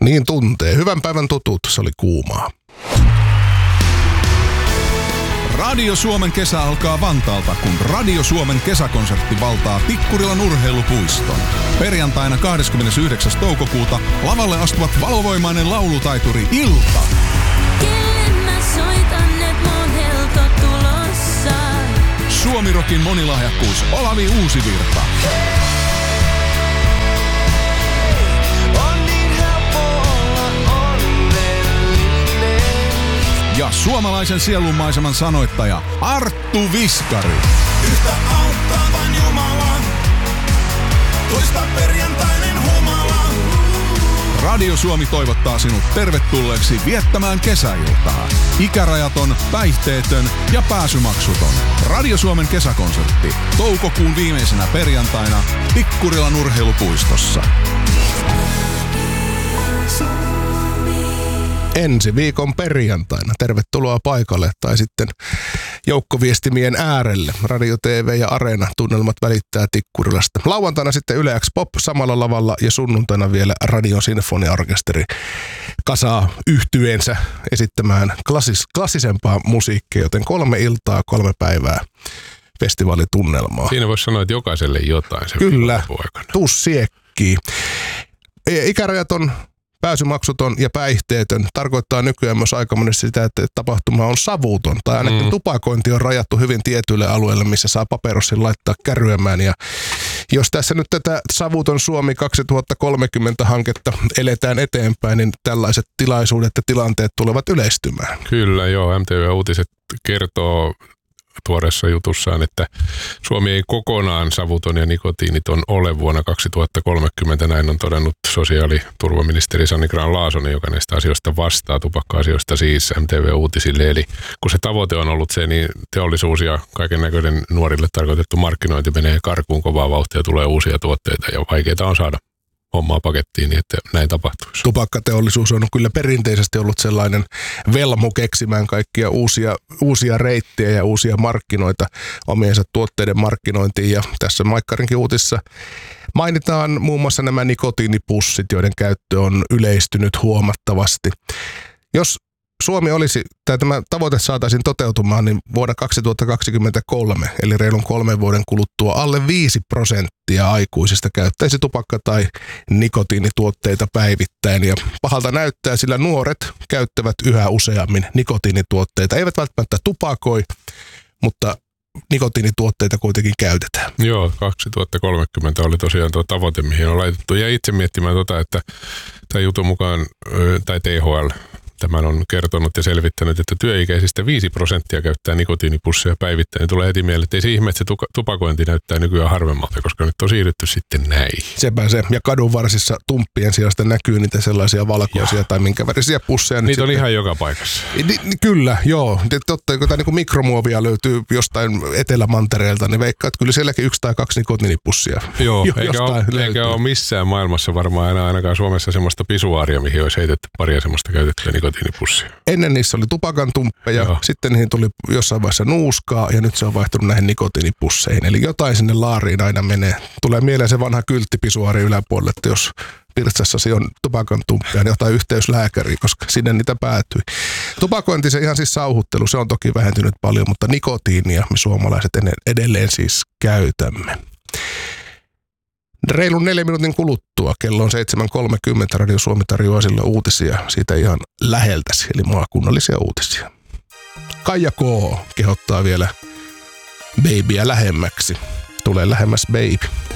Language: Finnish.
Niin tuntee. Hyvän päivän totuutta, se oli kuumaa. Radio Suomen kesä alkaa Vantaalta, kun Radio Suomen kesäkonsertti valtaa Tikkurilan urheilupuiston. Perjantaina 29. toukokuuta lavalle astuvat valovoimainen laulutaituri Ilta. Kelle mä soitan, et mun helto tulossa. Suomirokin monilahjakkuus Olavi Uusivirta. On niin helppo olla onnellinen. Ja suomalaisen sielunmaiseman sanoittaja Arttu Viskari. Yhtä auttaa vain Jumala, toista perjantainen humala. Radio Suomi toivottaa sinut tervetulleeksi viettämään kesäiltaa. Ikärajaton, päihteetön ja pääsymaksuton. Radio Suomen kesäkonsertti. Toukokuun viimeisenä perjantaina Tikkurilan urheilupuistossa. Ensi viikon perjantaina. Tervetuloa paikalle tai sitten joukkoviestimien äärelle. Radio, TV ja Areena tunnelmat välittää Tikkurilasta. Lauantaina sitten Yle X Pop samalla lavalla ja sunnuntaina vielä Radion Sinfoniaorkesteri kasaa yhtyeensä esittämään klassisempaa musiikkia, joten 3 iltaa, 3 päivää festivaalitunnelmaa. Siinä voisi sanoa, että jokaiselle jotain. Se Kyllä, tuu siekkii. Ikärajaton, pääsymaksuton ja päihteetön tarkoittaa nykyään myös aika monesti sitä, että tapahtuma on savuton. Tai ainakin tupakointi on rajattu hyvin tietyille alueille, missä saa paperossin laittaa kärryämään. Ja jos tässä nyt tätä Savuton Suomi 2030-hanketta eletään eteenpäin, niin tällaiset tilaisuudet ja tilanteet tulevat yleistymään. Kyllä, joo. MTV-uutiset kertoo tuoreessa jutussaan, että Suomi ei kokonaan savuton ja nikotiiniton ole vuonna 2030. Näin on todennut sosiaaliturvaministeri Sanni Grahn-Laasonen, joka näistä asioista vastaa, tupakka-asioista siis MTV-uutisille. Eli kun se tavoite on ollut se, niin teollisuus ja kaiken näköinen nuorille tarkoitettu markkinointi menee karkuun kovaa vauhtia, tulee uusia tuotteita ja vaikeita on saada hommaa pakettiin niin, että näin tapahtuisi. Tupakkateollisuus on kyllä perinteisesti ollut sellainen velmu keksimään kaikkia uusia reittejä ja uusia markkinoita omiensa tuotteiden markkinointiin. Ja tässä Maikkarinkin uutissa mainitaan muun muassa nämä nikotiinipussit, joiden käyttö on yleistynyt huomattavasti. Jos Suomi olisi, tai tämä tavoite saataisiin toteutumaan, niin vuonna 2023, eli reilun 3 vuoden kuluttua, alle 5% aikuisista käyttäisi tupakka- tai nikotiinituotteita päivittäin. Ja pahalta näyttää, sillä nuoret käyttävät yhä useammin nikotiinituotteita. Eivät välttämättä tupakoi, mutta nikotiinituotteita kuitenkin käytetään. Joo, 2030 oli tosiaan tuo tavoite, mihin on laitettu. Ja itse miettimään että tämän jutun mukaan, tai THL, tämän on kertonut ja selvittänyt, että työikäisistä 5% käyttää nikotiinipusseja päivittäin. Niin tulee heti mieleen, että ei se ihme, että se tupakointi näyttää nykyään harvemmalta, koska nyt on siirrytty sitten näin. Sepä se. Ja kadun varsissa tumppien sijasta näkyy niitä sellaisia valkoisia tai minkä värisiä pusseja. Niitä on ihan joka paikassa. Kyllä, joo. Totta, kun tämä niin mikromuovia löytyy jostain Etelämantereelta, niin veikkaa, että kyllä sielläkin 1 tai 2 nikotiinipussia. Joo, eikä ole missään maailmassa varmaan ainakaan Suomessa semmoista pisuaaria, mihin olisi heitetty paria semmoista käytettyä nikotiinipussia. Ennen niissä oli tupakan tumppeja, joo. Sitten niihin tuli jossain vaiheessa nuuskaa ja nyt se on vaihtunut näihin nikotiinipusseihin. Eli jotain sinne laariin aina menee. Tulee mieleen se vanha kylttipisuaari yläpuolelle, että jos pirtsassasi on tupakan tumppeja, niin jotain yhteyslääkäriä, koska sinne niitä päätyi. Tupakointi, se ihan siis sauhuttelu, se on toki vähentynyt paljon, mutta nikotiinia me suomalaiset edelleen siis käytämme. Reilun 4 minuutin kuluttua, kello on 7.30, Radio Suomi tarjoaa sille uutisia siitä ihan läheltäsi, eli maakunnallisia uutisia. Kaija K. kehottaa vielä babyä lähemmäksi. Tulee lähemmäs baby.